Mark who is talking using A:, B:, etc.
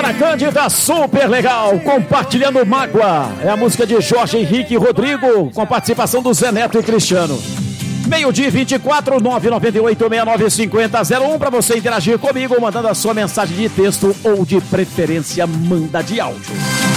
A: Para Cândida, super legal, compartilhando mágoa. É a música de Jorge Henrique e Rodrigo, com participação do Zé Neto e Cristiano. Meio-dia 24, 998-695001, para você interagir comigo, mandando a sua mensagem de texto ou de preferência, manda de áudio.